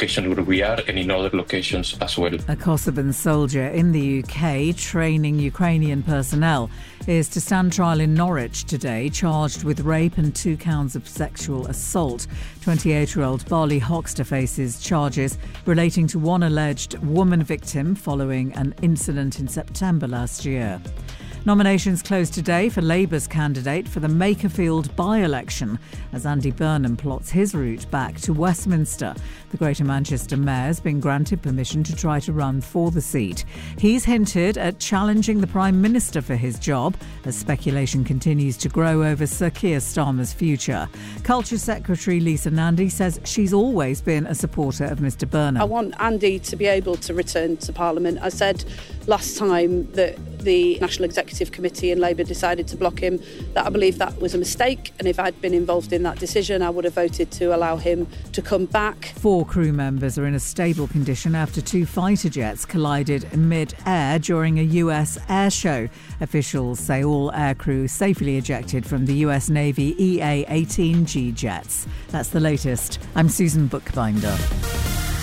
location where we are and in other locations as well. A Kosovan soldier in the UK training Ukrainian personnel is to stand trial in Norwich today, charged with rape and 2 counts of sexual assault. 28-year-old Barley Hoxter faces charges relating to one alleged woman victim following an incident in September last year. Nominations close today for Labour's candidate for the Makerfield by-election as Andy Burnham plots his route back to Westminster. The Greater Manchester Mayor's been granted permission to try to run for the seat. He's hinted at challenging the Prime Minister for his job as speculation continues to grow over Sir Keir Starmer's future. Culture Secretary Lisa Nandy says she's always been a supporter of Mr Burnham. I want Andy to be able to return to Parliament. I said last time that the National Executive Committee and Labour decided to block him, that I believe that was a mistake, and if I'd been involved in that decision I would have voted to allow him to come back. 4 crew members are in a stable condition after 2 fighter jets collided mid-air during a US air show. Officials say all aircrew safely ejected from the US Navy EA-18G jets. That's the latest. I'm Susan Bookbinder.